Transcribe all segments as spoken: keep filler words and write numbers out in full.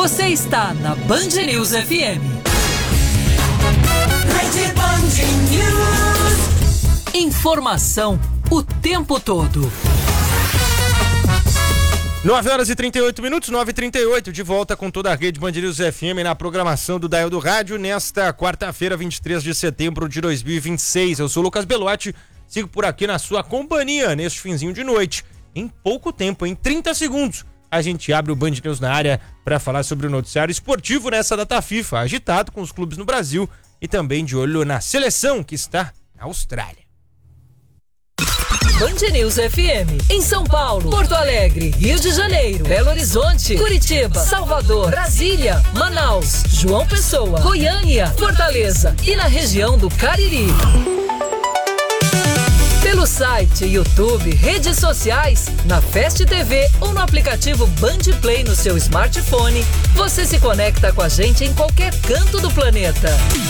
Você está na Band News F M. Rede Band News. Informação o tempo todo. nove horas e trinta e oito minutos, nove e trinta e oito, de volta com toda a rede Band News F M na programação do Dial do Rádio, nesta quarta-feira, vinte e três de setembro de dois mil e vinte e seis. Eu sou o Lucas Belotti, sigo por aqui na sua companhia neste finzinho de noite. Em pouco tempo, em trinta segundos, a gente abre o Band News na área para falar sobre o noticiário esportivo nessa data FIFA, agitado com os clubes no Brasil e também de olho na seleção que está na Austrália. Band News F M, em São Paulo, Porto Alegre, Rio de Janeiro, Belo Horizonte, Curitiba, Salvador, Brasília, Manaus, João Pessoa, Goiânia, Fortaleza e na região do Cariri. Pelo site, YouTube, redes sociais, na Fast T V ou no aplicativo Band Play no seu smartphone, você se conecta com a gente em qualquer canto do planeta.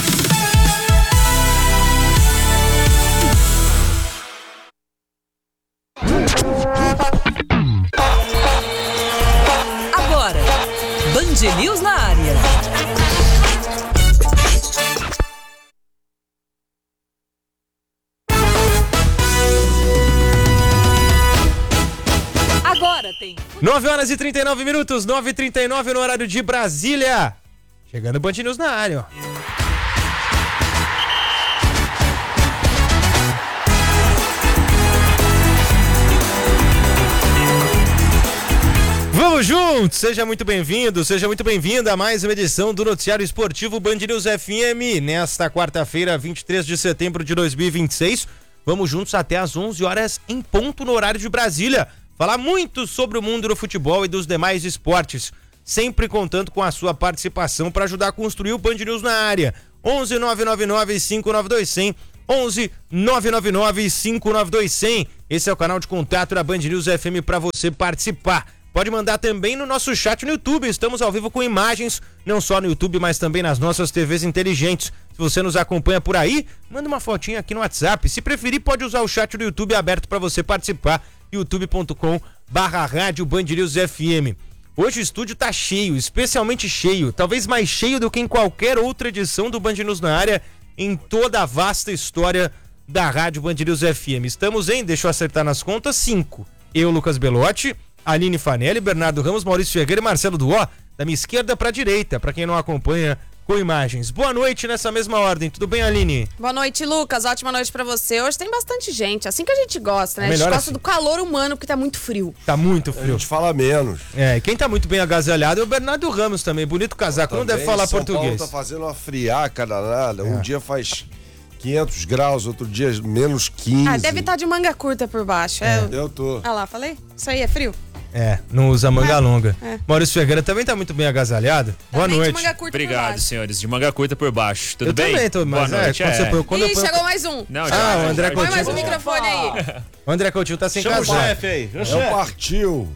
Agora, Band News na área. Agora tem nove horas e trinta e nove minutos, nove e trinta e nove no horário de Brasília. Chegando o Band News na área, ó. Vamos juntos! Seja muito bem-vindo, seja muito bem-vinda a mais uma edição do Noticiário Esportivo Band News F M, nesta quarta-feira, vinte e três de setembro de dois mil e vinte e seis. Vamos juntos até às onze horas em ponto no horário de Brasília. Falar muito sobre o mundo do futebol e dos demais esportes, sempre contando com a sua participação para ajudar a construir o Band News na área. onze nove nove nove cinco nove dois zero zero, onze nove nove nove cinco nove dois zero zero. Esse é o canal de contato da Band News F M para você participar. Pode mandar também no nosso chat no YouTube, estamos ao vivo com imagens, não só no YouTube, mas também nas nossas T Vs inteligentes. Se você nos acompanha por aí, manda uma fotinha aqui no WhatsApp. Se preferir, pode usar o chat do YouTube aberto para você participar, youtube ponto com barra rádio Band News F M. Hoje o estúdio tá cheio, especialmente cheio, talvez mais cheio do que em qualquer outra edição do Band News na área, em toda a vasta história da rádio Band News F M. Estamos em, deixa eu acertar nas contas, cinco. Eu, Lucas Belotti, Aline Fanelli, Bernardo Ramos, Maurício Ferreira e Marcelo Duó, da minha esquerda para a direita, para quem não acompanha com imagens. Boa noite nessa mesma ordem, tudo bem, Aline? Boa noite, Lucas, ótima noite pra você. Hoje tem bastante gente, assim que a gente gosta, né? A gente Melhor gosta assim. do calor humano, porque tá muito frio. Tá muito A frio. gente fala menos. É, quem tá muito bem agasalhado é o Bernardo Ramos também, bonito casaco, não deve falar São português. Paulo tá fazendo uma friaca danada, É. um dia faz quinhentos graus, outro dia menos quinze. Ah, deve estar de manga curta por baixo. É. Eu tô. Ah lá, falei? Isso aí é frio? É, não usa manga É, longa. é. Maurício Ferreira também tá muito bem agasalhado. Boa Também noite. de manga curta por Obrigado, baixo. senhores. De manga curta por baixo. Tudo eu bem? também tô, mas Boa noite. é, quando é. você põe, quando eu Ih, ponho... chegou mais um. Não, Ah, já, o André já, Põe Coutinho. mais um microfone aí. O André Coutinho tá sem Chama o casaco. chefe aí. O É o chefe. partiu.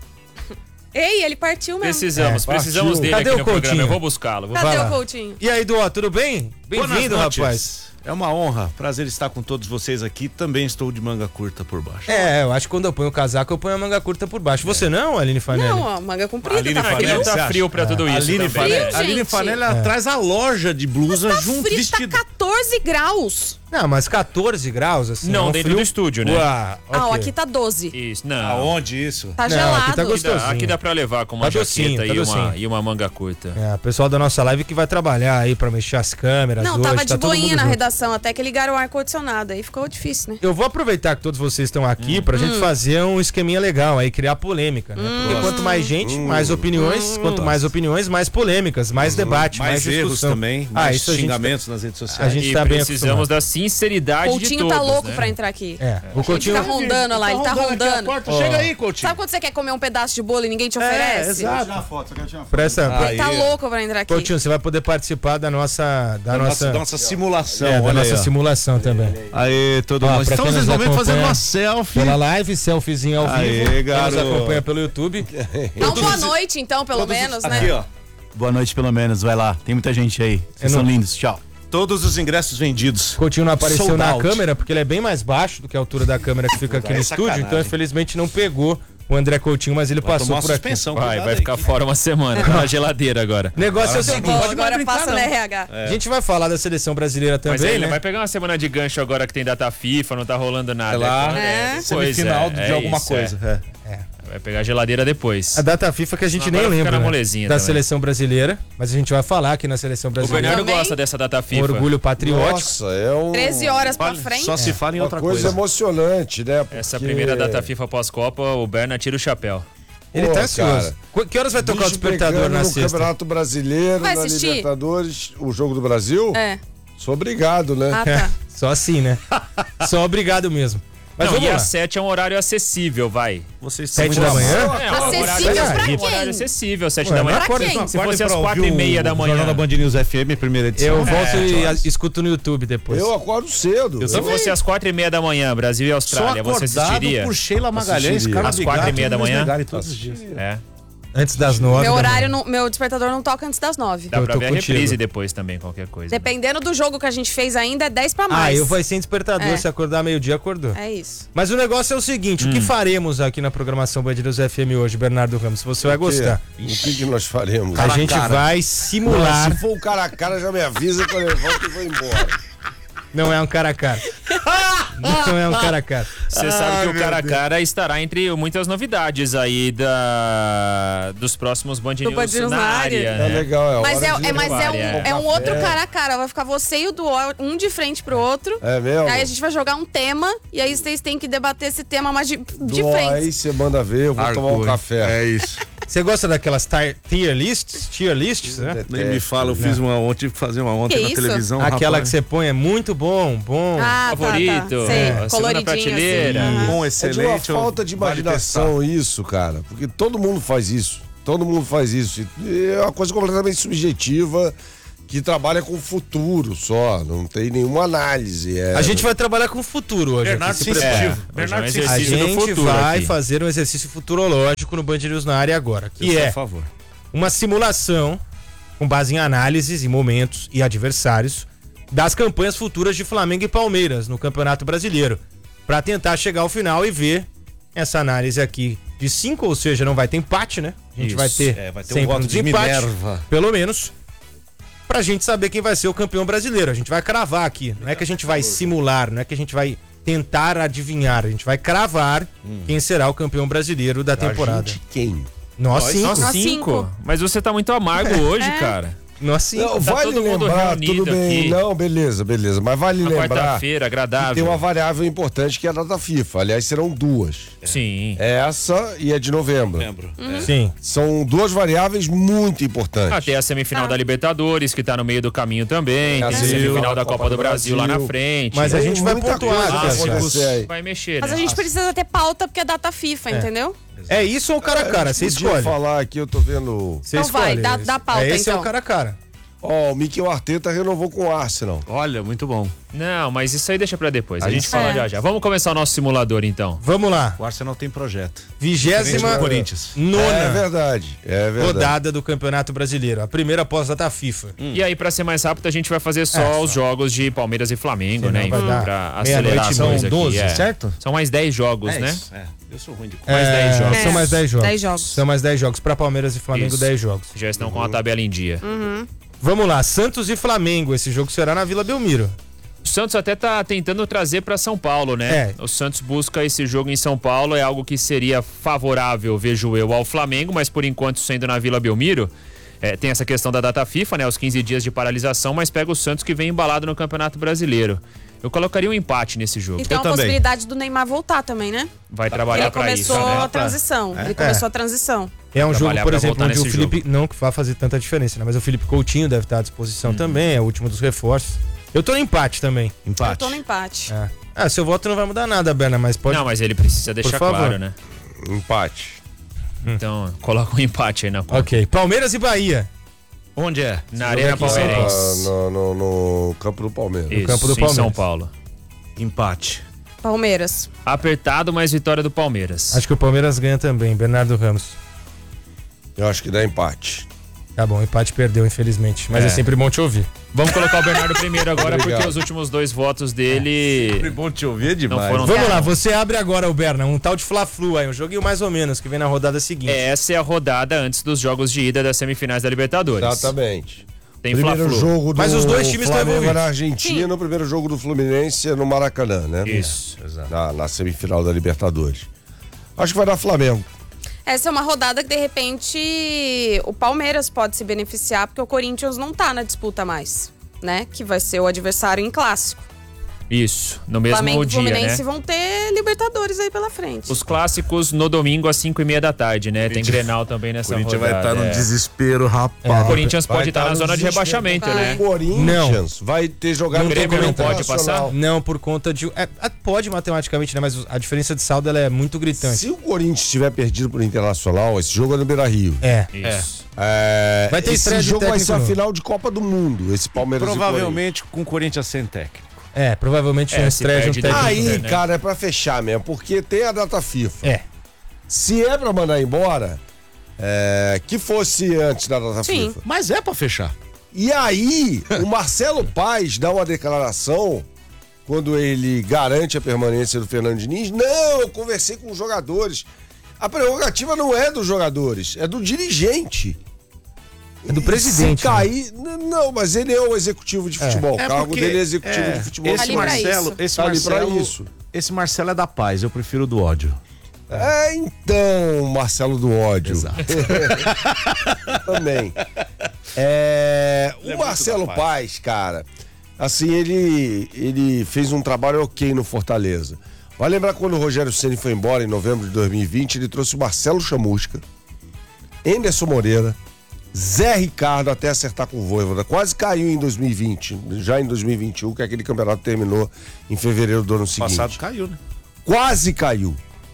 Ei, ele partiu mesmo. Precisamos, É, precisamos partiu. dele Cadê aqui o no programa. Coutinho? Eu vou buscá-lo. Vou... Vai Cadê lá. o Coutinho? E aí, Duó, tudo bem? Bem-vindo, Boas noites. rapaz. É uma honra, prazer estar com todos vocês aqui. Também estou de manga curta por baixo. É, eu acho que quando eu ponho o casaco, eu ponho a manga curta por baixo. Você não, Aline Fanelli? Não, ó, manga comprida, Aline tá Fanelli, frio. Não tá você frio acha? pra tudo isso Aline também. Fanelli, Frio, Aline gente. Fanelli ela traz a loja de blusa Tá junto frio, vestido. tá catorze graus. Não, mas catorze graus, assim. Não, é um dentro frio... do estúdio, né? Uá, Ah, ó, ok. aqui tá doze. Isso, não. Aonde isso? Tá Não, gelado. aqui tá Aqui gostosinho. dá, aqui dá pra levar com uma Tá jaqueta docinho, tá e, uma, docinho. e uma manga curta. É, o pessoal da nossa live que vai trabalhar aí pra mexer as câmeras Não, hoje, tava tá de todo boinha mundo na junto. redação, até que ligaram o ar-condicionado. Aí ficou difícil, né? Eu vou aproveitar que todos vocês estão aqui Hum. pra gente fazer um esqueminha legal aí, criar polêmica, né? Porque Hum. quanto mais gente, mais opiniões, quanto mais opiniões, mais polêmicas, mais debate, mais, Mais erros discussão. também, Ah, mais isso a gente, xingamentos nas redes a sociais. gente E tá bem precisamos acostumado. da sinceridade de Coutinho todos, tá louco né? pra entrar aqui. É, o Ele Coutinho... tá rondando lá, ele tá aqui a rondando. porta. Ó. Chega aí, Coutinho. Sabe quando você quer comer um pedaço de bolo e ninguém te É, oferece? exato. Presta, Ah, Ele tá Aí. louco pra entrar aqui. Coutinho, você vai poder participar da nossa... Da, Da nossa... nossa, nossa simulação. é, da olha nossa aí, ó. simulação também. Aê, todo Ó, mundo. pra Estamos quem nos nesse momento fazendo acompanha uma selfie. Pela live, selfiezinho ao Aê, vivo. Quem garoto. nos acompanha pelo YouTube. Dá uma boa noite, então, pelo Todos os- menos, Aqui, né? ó. Boa noite, pelo menos. Vai lá. Tem muita gente aí. Vocês Eu são não- lindos. Tchau. Todos os ingressos vendidos. Coutinho não apareceu Sold na out. câmera, porque ele é bem mais baixo do que a altura da câmera que fica aqui É no estúdio, sacanagem. então infelizmente não pegou o André Coutinho, mas ele Vai passou tomar por aqui. suspensão. Vai, cuidado vai aí, ficar que- fora uma semana, tá na geladeira agora. O negócio é o Bom, seguinte, agora passa no R H. a gente vai falar da seleção brasileira Mas também, aí ele né? vai pegar uma semana de gancho agora que tem data FIFA, não tá rolando nada. É lá, É. Pois semifinal é, de é alguma isso, coisa. é. Vai pegar a geladeira depois. A data FIFA que a gente Agora nem fica lembra, na né? molezinha Da também. seleção brasileira, mas a gente vai falar aqui na seleção O brasileira. Bernardo Também. gosta dessa data Um FIFA. orgulho patriótico. Nossa, é um... treze horas pra Fala- frente. Só se fala em Uma outra coisa coisa. emocionante, né? Essa Porque primeira data FIFA pós-Copa, o Berna tira o chapéu. Ele Pô, tá ansioso. cara. Qu- Que horas vai tocar o bicho despertador pegando na no sexta? Campeonato Brasileiro, Vai na assistir? Libertadores, o jogo do Brasil? É. Sou obrigado, né? Ah, tá. Só assim, né? Só obrigado mesmo. Mas Não, vamos e lá. às sete é um horário acessível, vai. Vocês estão Sete muito da manhã? É, um Acessível horário, pra um quem? horário acessível, sete Ué, da manhã. mas acorda- Pra quem? Se fosse às pra quatro e ouvir meia o da manhã. Jornal da Band News F M, primeira edição. Eu volto É, e horas. a- escuto no YouTube depois. Eu acordo cedo. Se fosse às quatro e meia da manhã, Brasil e Sou Austrália, você acordado assistiria? por Sheila Magalhães, Assistiria. Carlos Às quatro e meia da manhã? Megali, todos os dias. É. Antes das nove. Meu da horário, manhã. não- meu despertador não toca antes das nove. Dá Eu pra tô ver a contigo. reprise depois também, qualquer coisa. Dependendo do jogo que a gente fez ainda, é dez pra Ah, mais. eu vou sem despertador. É. Se acordar meio-dia, acordou. É isso. Mas o negócio é o seguinte: Hum. o que faremos aqui na programação Band News F M hoje, Bernardo Ramos? Você vai gostar. O que, que nós faremos? A gente vai simular. Se for o cara a cara, já me avisa que eu levanto e vou embora. Não é um cara a cara. Não é um cara a cara. Você sabe que o cara a cara estará entre muitas novidades aí da, dos próximos Band Do News, Band News na na área. área. É né? legal, é Mas, é, hora de é, mas é, um, levar, é um outro café. cara a cara. Vai ficar você e o Duó, um de frente pro outro. É mesmo? Aí a gente vai jogar um tema e aí vocês têm que debater esse tema mais de, de Dó, frente. aí você manda ver, eu vou Argou, tomar um hein? café. É isso. Você gosta daquelas tar- tier lists? Tier lists, né? Nem me fala, eu fiz uma ontem, tive que fazer uma ontem Que na isso? televisão. Aquela rapaz. que você põe é muito bom, bom. Ah, Favorito, tá, tá. Sei, é, segunda coloridinho prateleira. assim. Bom, É excelente. de uma falta de vale imaginação isso, cara. Porque todo mundo faz isso. Todo mundo faz isso. E é uma coisa completamente subjetiva que trabalha com o futuro só. Não tem nenhuma análise. É... A gente vai trabalhar com o futuro hoje. Bernardo aqui, se Sensitivo. prepara. Hoje é um Bernardo A exercício do gente futuro vai aqui. fazer um exercício futurológico no Band News na área agora, que Eu sou é a favor. uma simulação com base em análises, em momentos e adversários das campanhas futuras de Flamengo e Palmeiras no Campeonato Brasileiro, para tentar chegar ao final e ver essa análise aqui de cinco, ou seja, não vai ter empate, né? A gente Isso. vai ter, É, vai ter um sempre voto um de desempate, Minerva. pelo menos, pra gente saber quem vai ser o campeão brasileiro. A gente vai cravar aqui, não é que a gente vai simular, não é que a gente vai tentar adivinhar, a gente vai cravar quem será o campeão brasileiro da temporada. A gente quem? Nós cinco. Nós Nós cinco. cinco. Mas você tá muito amargo hoje, É. cara. Nós cinco. Não, tá vale todo mundo lembrar, reunido tudo bem. aqui. Não, beleza, beleza. Mas vale Uma lembrar quarta-feira, que tem agradável. uma variável importante que é a data FIFA. Aliás, serão duas. Sim. É essa e a de novembro. Lembro. É. Sim. São duas variáveis muito importantes. Até a semifinal da Libertadores, que tá no meio do caminho também. Tem a Brasil, semifinal da Copa do Brasil lá na Brasil. frente. Mas a Tem gente vai muita pontuar, coisa pra Cássio. acontecer aí. Vai mexer, Mas né? a gente precisa ter pauta porque é data FIFA, entendeu? É isso ou cara a cara? Você Podia escolhe. falar aqui, eu tô vendo. Você Então vai, escolhe. dá- dá pauta, é, esse é então. o cara a cara. Ó, o Mikel Arteta renovou com o Arsenal. Olha, muito bom. Não, mas isso aí deixa pra depois. A Aí gente sim. fala É. já já. Vamos começar o nosso simulador, então. Vamos lá. O Arsenal tem projeto. Vigésima Diferente do Corinthians. É nona verdade, é verdade. rodada do Campeonato Brasileiro. A primeira pós-data FIFA. E aí, pra ser mais rápido, a gente vai fazer só É, só. os jogos de Palmeiras e Flamengo, Senão né? vai dar Pra acelerar meia-noite, as são coisas aqui. doze, é. certo? São mais dez jogos, né? isso. É, eu sou ruim de conta. Mais dez jogos. São mais dez jogos. dez jogos. São mais dez jogos. Pra Palmeiras e Flamengo, Isso. dez jogos. Já estão com a tabela em dia. Vamos lá. Santos e Flamengo. Esse jogo será na Vila Belmiro. O Santos até tá tentando trazer pra São Paulo, né? É. O Santos busca esse jogo em São Paulo, é algo que seria favorável, vejo eu, ao Flamengo, mas por enquanto sendo na Vila Belmiro, é, tem essa questão da data FIFA, né? Os quinze dias de paralisação, mas pega o Santos que vem embalado no Campeonato Brasileiro. Eu colocaria um empate nesse jogo. E tem Eu uma também. possibilidade do Neymar voltar também, né? Vai trabalhar Ele pra isso, começou né? a transição. Ele começou a transição. É um jogo, Trabalhar por pra exemplo, voltar onde o nesse Felipe. Não que vai fazer tanta diferença, né? Mas o Felipe Coutinho deve estar à disposição também. É o último dos reforços. Eu tô no empate também. Eu Empate. tô no empate. É. Ah, seu voto não vai mudar nada, Berna, mas pode. Não, mas ele precisa deixar favor. claro, né? Empate. Então, coloca um empate aí na conta. Ok. Palmeiras e Bahia. Onde é? Na Arena aqui em São Ah, Palmeirense. no, no- no campo do Palmeiras. Isso, campo do em São Palmeiras. Paulo. Empate. Palmeiras. Apertado, mas vitória do Palmeiras. Acho que o Palmeiras ganha também. Bernardo Ramos. Eu acho que dá empate. Tá bom, o empate perdeu, infelizmente. Mas é, É. sempre bom te ouvir. Vamos colocar o Bernardo primeiro agora, Obrigado. porque os últimos dois votos dele... Sempre bom te ouvir demais. Não foram Vamos tão- lá, você abre agora, o Berna, um tal de Fla-Flu aí, um joguinho mais ou menos, que vem na rodada seguinte. Essa é a rodada antes dos jogos de ida das semifinais da Libertadores. Exatamente. Tem Primeiro Fla-Flu. jogo do Mas os dois times estão Flamengo é envolvidos. na Argentina, o primeiro jogo do Fluminense é no Maracanã, né? Isso. Na, na semifinal da Libertadores. Acho que vai dar Flamengo. Essa é uma rodada que, de repente, o Palmeiras pode se beneficiar, porque o Corinthians não tá na disputa mais, né? Que vai ser o adversário em clássico. Isso, no mesmo Flamengo e dia, Fluminense né? vão ter Libertadores aí pela frente. Os clássicos no domingo às cinco e meia da tarde, né? Tem Grenal também O nessa Corinthians vai rodada. estar num é. desespero, O rapaz. Corinthians Vai pode estar tá na no zona de desespero. rebaixamento, Vai. né? O Corinthians vai ter jogado O no Grêmio não pode Internacional. passar? Não, por conta de... É, é, pode matematicamente, né? Mas a diferença de saldo ela é muito gritante. Se o Corinthians tiver perdido pro Internacional, esse jogo é no Beira-Rio. É. Isso. É, Vai ter esse estreia de jogo vai técnico ser a novo. final de Copa do Mundo, esse Palmeiras e Provavelmente com o Corinthians sem técnico. É, provavelmente É, é, se estreia de um perde técnico. daí- Aí, né? cara, é pra fechar mesmo, porque tem a data FIFA. É. Se é pra mandar embora, é, que fosse antes da data Sim. FIFA. Mas é pra fechar. E aí, o Marcelo Paes dá uma declaração quando ele garante a permanência do Fernando Diniz. Não, eu conversei com os jogadores. A prerrogativa não é dos jogadores, é do dirigente. É do E presidente, Se cair. N- Não, mas ele é o executivo de futebol. O É cargo porque- dele é executivo é, de futebol. Esse ali pra Marcelo, isso. esse Tá ali pra Marcelo, isso. esse Marcelo é da paz, eu prefiro do ódio. É, então, Marcelo do ódio. Exato. Também. É, Ele é o muito Marcelo da Paes, cara, assim, ele, ele fez um trabalho ok no Fortaleza. Vai lembrar quando o Rogério Ceni foi embora em novembro de dois mil e vinte, ele trouxe o Marcelo Chamusca, Anderson Moreira, Zé Ricardo até acertar com o Vojvoda. Quase caiu em dois mil e vinte, já em dois mil e vinte e um, que aquele campeonato terminou em fevereiro do ano seguinte. Passado caiu, né? Quase caiu.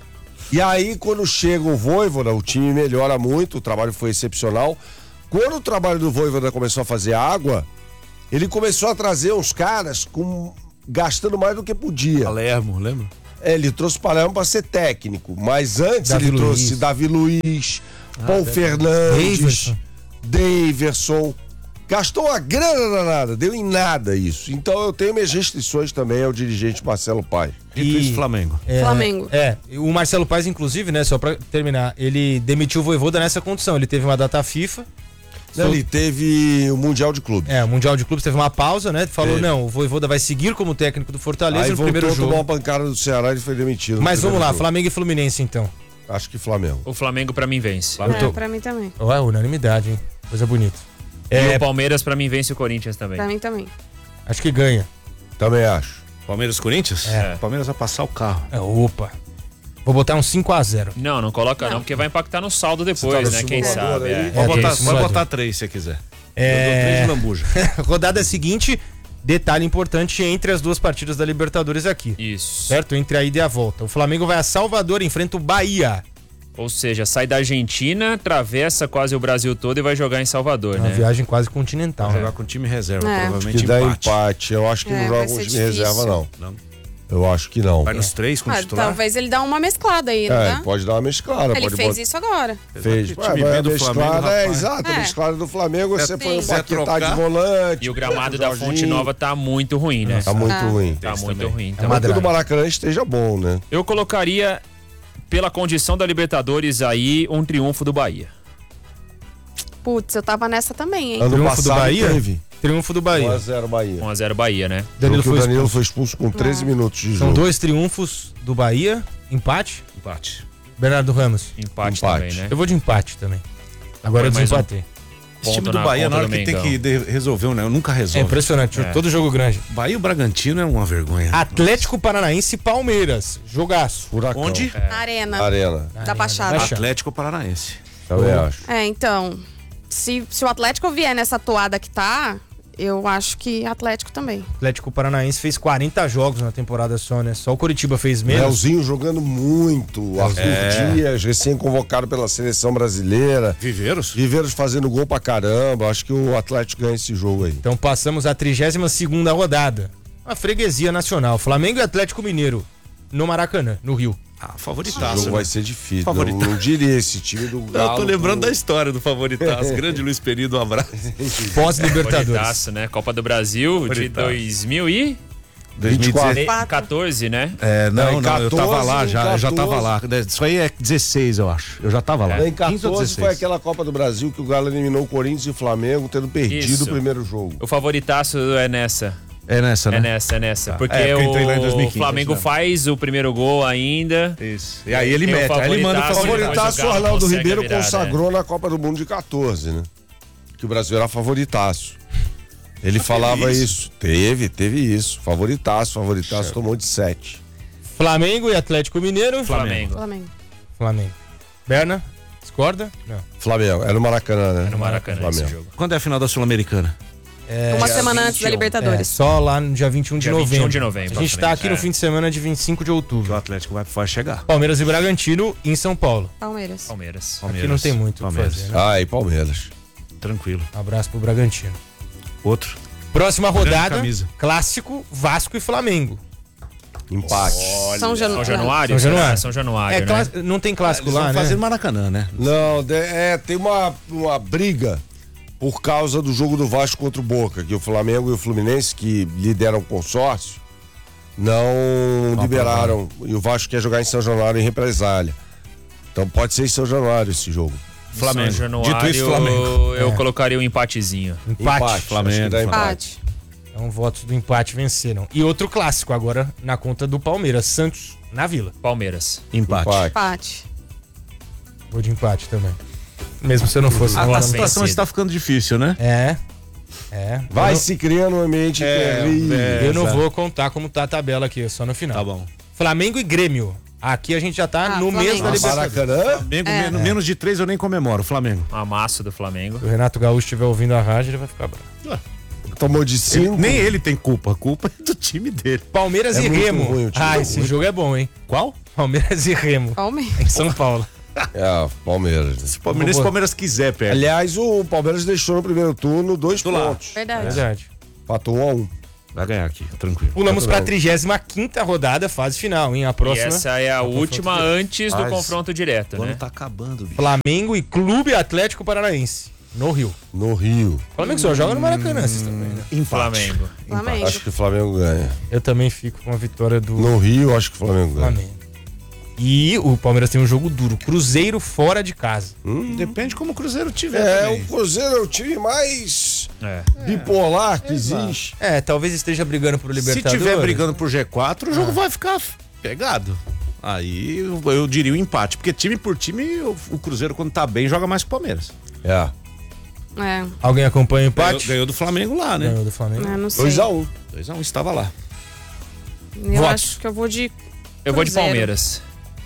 E aí, quando chega o Vojvoda, o time melhora muito, o trabalho foi excepcional. Quando o trabalho do Vojvoda começou a fazer água, ele começou a trazer uns caras com gastando mais do que podia. Palermo, lembra? É, ele trouxe o Palermo para ser técnico, mas antes Davi ele trouxe Luiz. Davi Luiz, Paul Fernandes, Daverson. Daverson. Gastou uma grana danada, deu em nada isso. Então eu tenho minhas restrições também ao dirigente Marcelo Paes. Dito E- isso, Flamengo. É, Flamengo. É, o Marcelo Paes, inclusive, né, só pra terminar, ele demitiu o Vojvoda nessa condição. Ele teve uma data FIFA. Ele teve o Mundial de Clubes. É, o Mundial de Clubes teve uma pausa, né? Falou, Teve. não, o Vojvoda vai seguir como técnico do Fortaleza Aí no voltou primeiro a tomar jogo. uma pancada do Ceará e foi demitido. no Mas vamos primeiro lá, jogo. Flamengo e Fluminense, então. Acho que Flamengo. O Flamengo pra mim vence. Eu tô- É, pra mim também. Ué, unanimidade, hein? Coisa bonita. E É, o Palmeiras pra mim vence o Corinthians também. Pra mim também. acho que ganha. Também acho. Palmeiras Corinthians? É. O Palmeiras vai passar o carro. É, opa. Vou botar um cinco a zero. Não, não coloca não, porque vai impactar no saldo depois, Você tá né? no Quem simulador sabe. aí? é. É, Pode botar, tem pode simulador. botar três se quiser. É. Eu dou três de lambuja. Rodada seguinte, detalhe importante entre as duas partidas da Libertadores aqui. Isso. Certo? Entre a ida e a volta. O Flamengo vai a Salvador, enfrenta o Bahia. Ou seja, sai da Argentina, atravessa quase o Brasil todo e vai jogar em Salvador, É uma né? viagem quase continental. Vai né? jogar com time reserva, É. provavelmente Que dá empate. empate. Eu acho que É, não vai joga com ser time reserva, difícil. não. Não. Eu acho que não. Vai nos três com Ah, titular. talvez ele dá uma mesclada aí, não É, dá? pode dar uma mesclada. Ele pode fez botar- isso agora. Fez. O Ué, time vai B a do Flamengo, mesclada, é, rapaz. exato. A É. mesclada do Flamengo, você Se põe o quiser Paquetá de trocar. volante. E o gramado da Fonte Jorginho. Nova tá muito ruim, né? Tá muito Ah. ruim. Tá Esse muito também. ruim. É Então, uma Mas que o do draga. Maracanã esteja bom, né? eu colocaria, pela condição da Libertadores aí, um triunfo do Bahia. Putz, eu tava nessa também, hein? Ano Triunfo do passado Bahia? teve. Triunfo do um Bahia. a zero Bahia. um a zero Bahia, né? Danilo Porque o foi Danilo expulso. foi expulso com treze minutos de São jogo. dois triunfos do Bahia. Empate. Empate. Bernardo Ramos. Empate, Empate. também, né? Eu vou de empate também. Agora eu Põe mais um. desempatei. Esse time Ponto do na Bahia, na conta hora do que tem Mengão. que de- resolver, né? Eu nunca É resolvo. impressionante. É. Todo jogo grande. Bahia e o Bragantino é uma vergonha. Atlético Paranaense e Palmeiras. Jogaço. Furacão. Onde? Na arena Arena. da Baixada. Baixada. Atlético Paranaense. Também acho. É, então, se, se o Atlético vier nessa toada que tá, eu acho que Atlético também. Atlético Paranaense fez quarenta jogos na temporada só, né? Só o Curitiba fez menos. Leozinho jogando muito. Arthur É. Dias, recém-convocado pela seleção brasileira. Viveiros? Viveiros fazendo gol pra caramba. Acho que o Atlético ganha esse jogo aí. Então passamos à trigésima segunda rodada. A freguesia nacional. Flamengo e Atlético Mineiro. No Maracanã, no Rio. Ah, Esse favoritaço. jogo né? vai ser difícil. Não, Favoritaço. não diria esse time do Galo. Eu tô lembrando com- da história do favoritaço. Grande Luiz Perido, um abraço. Pós-Libertadores. Favoritaço, né? Copa do Brasil de Favoritaço. dois mil e vinte e quatro. quatorze, né? É, não, Não, em não, eu tava quatorze, lá em já, eu já tava lá. quatorze. Isso aí é dezesseis, eu acho. Eu já tava lá. Em quinze ou quatorze dezesseis. foi aquela Copa do Brasil que o Galo eliminou o Corinthians e o Flamengo, tendo perdido Isso. o primeiro jogo. O favoritaço é nessa. É nessa, né? É nessa, é nessa. Tá. Porque É, porque eu entrei lá em dois mil e o quinze, Flamengo isso faz o primeiro gol ainda. Isso. E aí ele Tem o mete, aí ele manda o favoritaço, favoritaço. depois Favoritaço, o o Galo Arnaldo consegue Ribeiro a virada, consagrou na Copa do Mundo de quatorze, né? Que o Brasil era favoritaço. Ele falava isso? isso. Teve, teve isso. Favoritaço, favoritaço, tomou de sete. Flamengo e Atlético Mineiro. Flamengo. Flamengo. Flamengo. Berna, discorda? Não. Flamengo, era no Maracanã, né? É no Maracanã esse Flamengo. jogo. Quando é a final da Sul-Americana? Uma semana antes da É, Libertadores. só lá no dia vinte e um de Dia vinte e um novembro. de novembro, A gente tá pra aqui frente, no é. fim de semana de vinte e cinco de Que o outubro. Atlético vai, vai chegar. Palmeiras e Bragantino em São Paulo. Palmeiras. Palmeiras. Aqui não tem muito o que Palmeiras. fazer, né? Ah, e Palmeiras. Tranquilo. Um abraço pro Bragantino. Outro. Próxima Grande rodada, camisa. clássico Vasco e Flamengo. Empate. São São Januário. Januário? São Januário. será? São Januário, É, né? clá- não tem clássico Eles lá, vão né? fazer no Maracanã, né? Não, de- é, tem uma, uma briga por causa do jogo do Vasco contra o Boca, que o Flamengo e o Fluminense, que lideram o consórcio, não liberaram. E o Vasco quer jogar em São Januário em represália. Então pode ser em São Januário esse jogo. Flamengo. São Januário, Dito isso, Flamengo. eu É. colocaria um empatezinho. Empate. Empate, Flamengo, acho que dá Flamengo. empate. Empate. Então, votos do empate venceram. E outro clássico agora na conta do Palmeiras, Santos na Vila. Palmeiras. Empate. Empate. Empate. Vou de empate também. Mesmo se eu não fosse. A, no a ano- situação vencido. está ficando difícil, né? É. É. Vai eu não, se criando um ambiente É, terrível. é. eu não exato. vou contar como tá a tabela aqui, só no final. Tá bom. Flamengo e Grêmio. Aqui a gente já tá Ah, no Flamengo. mês da Libertadores. Maracanã? Flamengo, É. menos, menos de três eu nem comemoro. Flamengo. Um amasso do Flamengo. Se o Renato Gaúcho estiver ouvindo a rádio, ele vai ficar bravo. Tomou de cinco. Nem ele tem culpa. A culpa é do time dele. Palmeiras É e muito Remo. ruim o time, ah, é esse muito. jogo é bom, hein? Qual? Palmeiras e Remo. Palmeiras. Em São Paulo. É, Palmeiras. Se o Palmeiras, se o Palmeiras quiser, pega. Aliás, o Palmeiras deixou no primeiro turno dois Tô lá. pontos. Verdade. Verdade. Empatou um a um. Vai ganhar aqui, tranquilo. Pulamos Muito pra bem. trigésima quinta rodada, fase final, hein? A E próxima. essa é a última antes do Ah, confronto direto, O ano né? tá acabando, bicho. Flamengo e Clube Atlético Paranaense. No Rio. No Rio. O Flamengo só joga no Maracanã, vocês também, né? Empate. Flamengo. Flamengo. Acho que o Flamengo ganha. Eu também fico com a vitória do No Rio, acho que o Flamengo ganha. Flamengo. E o Palmeiras tem um jogo duro. Cruzeiro fora de casa. Depende como o Cruzeiro tiver É, também. o Cruzeiro é o time mais É. bipolar que existe. É, talvez esteja brigando por Se Libertadores. tiver brigando por G quatro, o jogo vai ficar pegado. Aí eu, eu diria o empate, porque time por time, o, o Cruzeiro quando tá bem joga mais que o Palmeiras. É. É. Alguém acompanha o Ganhou, empate? ganhou do Flamengo lá, né? Ganhou do Flamengo. Eu não sei. dois a um. dois a um, estava lá. Eu Votos. acho que eu vou de. Eu vou de Cruzeiro. Palmeiras.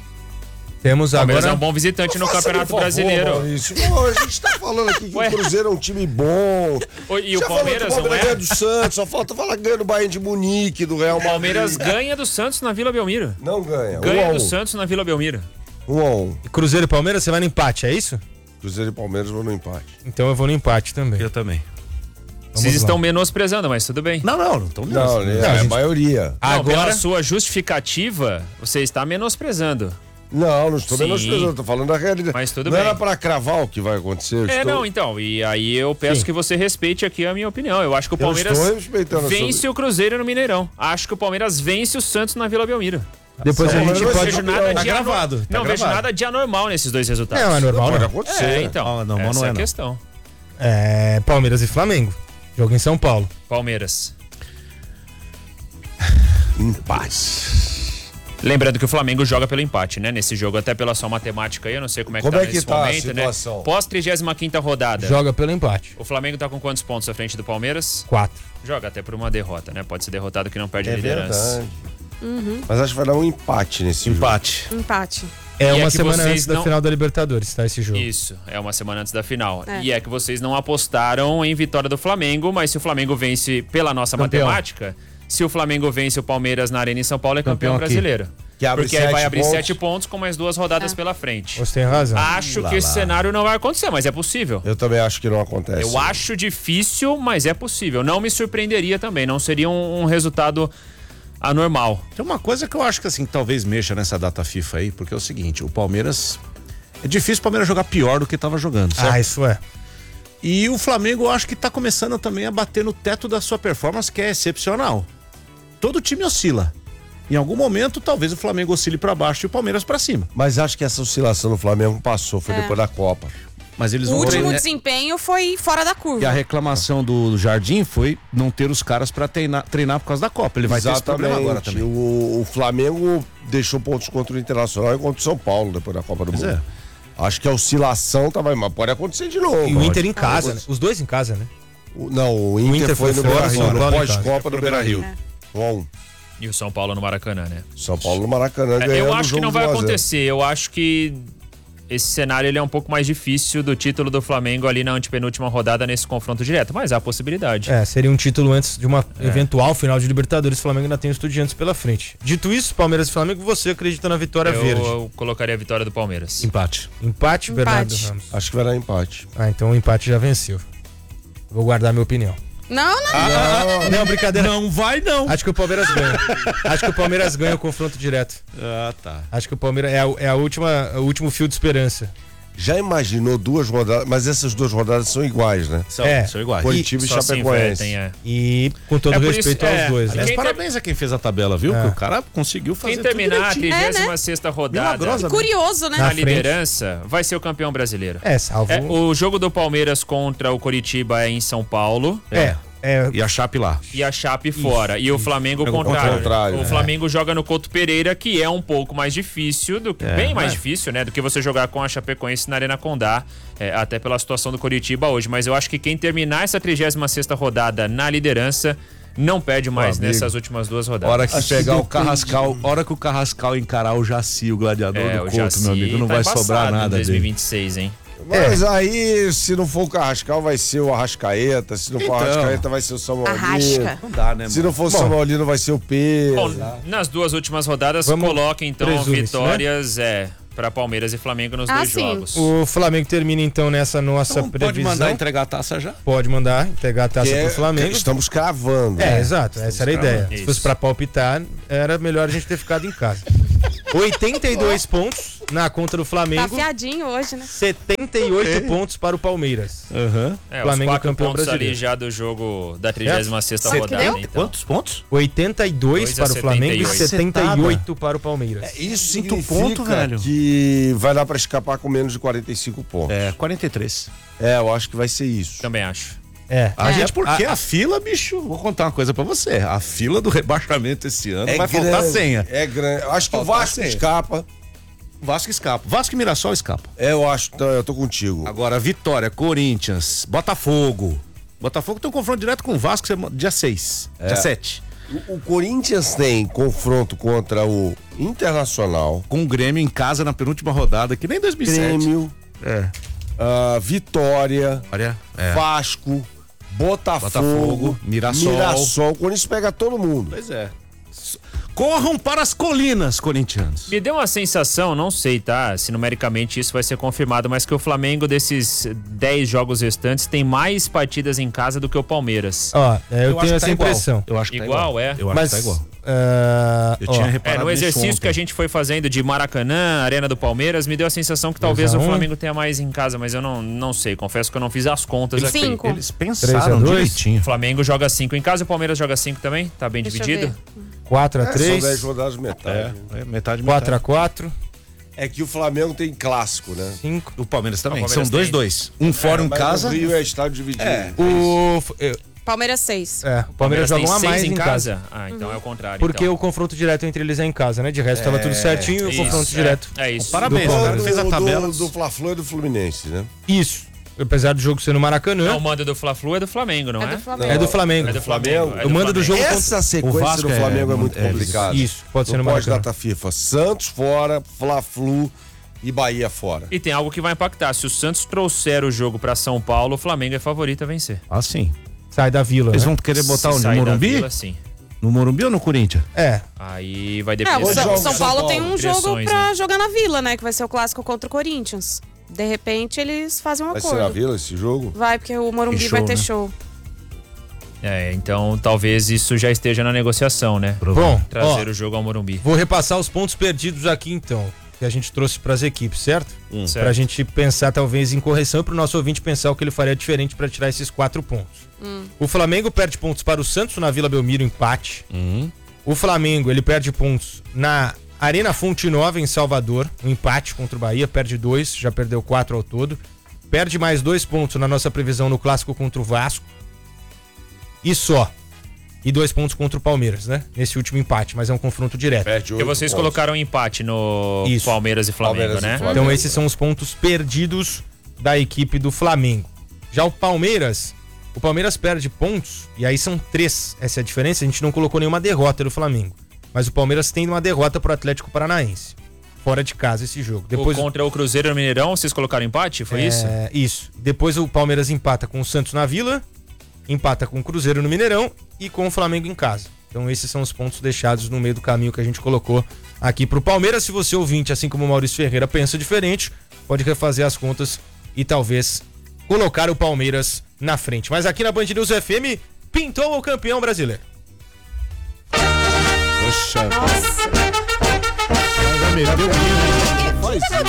Temos Palmeiras agora. é um bom visitante no Faça Campeonato por favor, Brasileiro. Maurício. Pô, a gente tá falando aqui que Ué. o Cruzeiro é um time bom. Ô, E o Já falou que Palmeiras o não Palmeiras é? ganha do Santos, só falta falar que ganha do Bayern de Munique, do Real O Madrid. Palmeiras ganha do Santos na Vila Belmiro. Não ganha. Ganha um a do um. Santos na Vila Belmiro. Um a um. Cruzeiro e Palmeiras, você vai no empate, é isso? Cruzeiro e Palmeiras vão no empate. Então eu vou no empate também. Eu também. Vamos Vocês lá. estão menosprezando, mas tudo bem. Não, não, não estão Não, mesmo. é a a gente- maioria. Não, Agora, pela sua justificativa, você está menosprezando. Não, não estou Sim. menosprezando, tô falando da realidade. Mas tudo não bem. era pra cravar o que vai acontecer. eu É, estou- não, então. E aí eu peço Sim. que você respeite aqui a minha opinião. Eu acho que o Eu Palmeiras estou respeitando a sua- vence o Cruzeiro no Mineirão. Acho que o Palmeiras vence o Santos na Vila Belmiro. depois a Não, gente mas Não vai pode. vejo ser nada Tá de ano- gravado, tá Não vejo gravado. nada de anormal nesses dois resultados. Não, é normal, Pode não. acontecer. É, então. Ah, não, mas essa não é é, a não. questão. É, Palmeiras e Flamengo. Jogo em São Paulo. Palmeiras. Empate. Lembrando que o Flamengo joga pelo empate, né? Nesse jogo, até pela sua matemática aí, eu não sei como é que Como tá é que nesse tá a momento, né? situação? Pós trigésima quinta rodada. Joga pelo empate. O Flamengo tá com quantos pontos à frente do Palmeiras? Quatro. Joga até por uma derrota, né? Pode ser derrotado que não perde a É liderança. verdade. Mas acho que vai dar um empate nesse jogo. Empate. Empate. É E uma é que semana vocês antes da não- final da Libertadores, tá? Esse jogo. Isso, é uma semana antes da final. É. E é que vocês não apostaram em vitória do Flamengo, mas se o Flamengo vence pela nossa Campeão. matemática, se o Flamengo vence o Palmeiras na Arena em São Paulo, é campeão, Campeão aqui. brasileiro. Que abre Porque aí vai sete abrir pontos. sete pontos com mais duas rodadas É. pela frente. Você tem razão. Acho que esse cenário não vai acontecer, mas é possível. Eu também acho que não acontece. Eu acho difícil, mas é possível. Não me surpreenderia também. Não seria um, um resultado anormal. Tem uma coisa que eu acho que assim, talvez mexa nessa data FIFA aí, porque é o seguinte, o Palmeiras... É difícil o Palmeiras jogar pior do que estava jogando, certo? Ah, isso é. E o Flamengo, eu acho que tá começando também a bater no teto da sua performance, que é excepcional. Todo time oscila. Em algum momento, talvez o Flamengo oscile pra baixo e o Palmeiras pra cima. Mas acho que essa oscilação no Flamengo passou, foi É. depois da Copa. Mas eles O vão último treinar- desempenho foi fora da curva. E a reclamação do Jardim foi não ter os caras pra treinar, treinar por causa da Copa. Ele vai ter esse problema agora também. O, o Flamengo deixou pontos contra o Internacional e contra o São Paulo depois da Copa do Pois Mundo. Acho que a oscilação tava, mas pode acontecer de novo. E o Inter em Pode. casa, né? Os dois em casa, né? O- Não, o Inter, Inter foi, foi no fora, Beira-Rio, São no Paulo em pós-Copa casa. do Beira-Rio. É. Bom, E o São Paulo no Maracanã, né? São Paulo no Maracanã É, ganhando eu o acho que jogo não vai de um a zero. acontecer. Eu acho que esse cenário ele é um pouco mais difícil do título do Flamengo ali na antepenúltima rodada nesse confronto direto, mas há a possibilidade. É, seria um título antes de uma eventual final de Libertadores. O Flamengo ainda tem o Estudiantes pela frente. Dito isso, Palmeiras e Flamengo, você acredita na vitória eu, verde? eu colocaria a vitória do Palmeiras. Empate. Empate, Bernardo Empate. Ramos. Acho que vai dar empate. Ah, então o empate já venceu. Vou guardar minha opinião. Não, não. Ah, não, brincadeira. Não vai não. Acho que o Palmeiras ganha. Acho que o Palmeiras ganha o confronto direto. Ah, tá. Acho que o Palmeiras é, a, é a última, o último fio de esperança. Já imaginou duas rodadas, mas essas duas rodadas são iguais, né? São, É. são iguais. Curitiba e Só se Chapecoense. invertem, é. E com todo É por respeito isso- aos é, dois, né? Aliás, Quem parabéns a quem fez a tabela, viu? É. Que o cara conseguiu fazer Quem tudo terminar a direitinho. trigésima sexta rodada Milagrosa. Curioso, né? Na na frente. liderança vai ser o campeão brasileiro. É, salvo. É, o jogo do Palmeiras contra o Coritiba é em São Paulo. É, é, E a Chape lá. E a Chape fora. E o Flamengo Ao contrário. contrário, o é. Flamengo joga no Couto Pereira, que é um pouco mais difícil, do que, bem mais difícil, né? Do que você jogar com a Chapecoense na Arena Condá, é, até pela situação do Coritiba hoje. Mas eu acho que quem terminar essa trigésima sexta rodada na liderança não perde mais amigo. nessas últimas duas rodadas. Hora que Acho que pegar o depende. Carrascal, hora que o Carrascal encarar o Jaci, o gladiador é, do o Couto, Jaci meu amigo, não tá vai sobrar embaçado nada em dois mil e dele. vinte e seis, hein? Mas aí, se não for o Carrascal, vai ser o Arrascaeta. Se não for o Então. Arrascaeta, vai ser o Samuelino. Arrasca. Não dá, né, Se mano? não for o Samuelino, vai ser o Pedro. Bom, nas duas últimas rodadas, Vamos- coloca então presume-se, vitórias é, para Palmeiras e Flamengo nos Ah, dois sim. jogos. o Flamengo termina então nessa nossa Então, pode previsão. mandar entregar a taça já? Pode mandar entregar a taça Que é- pro Flamengo. Estamos cravando. É, né? exato, essa era a ideia. Se Isso. fosse pra palpitar, era melhor a gente ter ficado em casa. oitenta e dois pontos na conta do Tá Flamengo, afiadinho hoje, né? setenta e oito pontos para o Palmeiras. Aham. É, Flamengo os quatro campeão pontos brasileiro. ali já do jogo da trigésima sexta Quanto rodada. deu? Então. Quantos pontos? oitenta e dois dois a para o Flamengo e setenta setenta e oito para o Palmeiras. Isso Sinto significa ponto, velho. que vai dar pra escapar com menos de quarenta e cinco pontos. É, quarenta e três. É, eu acho que vai ser isso. Também acho. É. A É. gente, porque a, fila, bicho, vou contar uma coisa pra você. A fila do rebaixamento esse ano vai faltar grande, senha. É grande. Eu acho que o Faltar Vasco senha. escapa. Vasco escapa. Vasco e Mirassol escapa. É, eu acho, então, eu tô contigo. Agora, Vitória, Corinthians, Botafogo. Botafogo tem um confronto direto com o Vasco sema- dia seis, dia sete. O, o Corinthians tem confronto contra o Internacional, Com o Grêmio em casa na penúltima rodada, que nem dois mil e sete. Grêmio, É. ah, Vitória, Olha, é. Vasco, Botafogo, Botafogo, Mirassol. Mirassol. O Corinthians pega todo mundo. Pois é. Corram para as colinas, corintianos. Me deu uma sensação, não sei, tá? Se numericamente isso vai ser confirmado, mas que o Flamengo, desses dez jogos restantes, tem mais partidas em casa do que o Palmeiras. Ó, é, eu, acho tenho que essa tá igual. impressão. Eu acho que tá Igual, igual. é? Eu acho Mas, que tá igual. ah, Eu ó, tinha É, reparado no nisso exercício ontem. que a gente foi fazendo de Maracanã, Arena do Palmeiras, me deu a sensação que talvez dois a o um. Flamengo tenha mais em casa, mas eu não, não sei. Confesso que eu não fiz as contas aqui. Cinco. Eles três pensaram a dois. direitinho. O Flamengo joga cinco em casa e o Palmeiras joga cinco também? Tá bem Deixa eu dividido? ver. quatro a É, são dez três, rodadas metade. É, é metade, quatro a metade. quatro, É que o Flamengo tem clássico, né? cinco. O Palmeiras também. O Palmeiras São dois, tem. dois. Um fora, um Mas casa. O Rio é estádio dividido. É. O, é, Palmeiras seis. é, o Palmeiras tem joga um a seis mais em em casa. casa? Ah, então é o contrário. Porque então. o confronto direto entre eles é em casa, né? De resto tava tudo certinho e o Isso, confronto é. direto. É isso. Parabéns, Do o cara Palmeiras. fez a do, tabela. do, do Fla-Flu e do Fluminense, né? Isso. Apesar do jogo ser no Maracanã, Não, o mando do Fla-Flu é do Flamengo, não é? É do Flamengo. é do Flamengo. É do Flamengo. é O mando do Flamengo. jogo Essa sequência Vasco do é- Flamengo é, muito é, complicada. Isso, pode ser no No Maracanã. pós-data FIFA. Santos fora, Fla-Flu e Bahia fora. E tem algo que vai impactar. Se o Santos trouxer o jogo pra São Paulo, o Flamengo é favorito a vencer. Ah, sim. Sai da Vila, Eles né? vão querer botar Se o sair da Morumbi? Vila, sim. No Morumbi ou no Corinthians? É, Aí vai É, depender. o Hoje São, joga São São Paulo Paulo. tem um jogo Pressões, pra né? jogar na Vila, né? Que vai ser o clássico contra o Corinthians. De repente eles fazem um Vai acordo. ser na Vila esse jogo? Vai, porque o Morumbi Tem vai show, ter né? show. É, então talvez isso já esteja na negociação, né? Bom, trazer ó, o jogo ao Morumbi. Vou repassar os pontos perdidos aqui então, que a gente trouxe para as equipes, certo? Hum. Certo. Pra gente pensar talvez em correção e pro nosso ouvinte pensar o que ele faria diferente para tirar esses quatro pontos. Hum. O Flamengo perde pontos para o Santos na Vila Belmiro, empate. O Flamengo, ele perde pontos na Arena Fonte Nova, em Salvador, um empate contra o Bahia, perde dois, já perdeu quatro ao todo. Perde mais dois pontos na nossa previsão no clássico contra o Vasco. E só. E dois pontos contra o Palmeiras, né? Nesse último empate, mas é um confronto direto. Porque vocês colocaram um empate no Isso. Palmeiras e Flamengo, Palmeiras e né? Flamengo. Então esses são os pontos perdidos da equipe do Flamengo. Já o Palmeiras, o Palmeiras perde pontos, e aí são três. Essa é a diferença, a gente não colocou nenhuma derrota do Flamengo. Mas o Palmeiras tem uma derrota pro Atlético Paranaense. Fora de casa esse jogo. Depois o contra o Cruzeiro no Mineirão, vocês colocaram empate? Foi é, isso? Isso. Depois o Palmeiras empata com o Santos na Vila, empata com o Cruzeiro no Mineirão e com o Flamengo em casa. Então esses são os pontos deixados no meio do caminho que a gente colocou aqui pro Palmeiras. Se você ouvinte, assim como o Maurício Ferreira, pensa diferente, pode refazer as contas e talvez colocar o Palmeiras na frente. Mas aqui na Band News F M, pintou o campeão brasileiro. Poxa, Nossa. já meteu o hino. Faz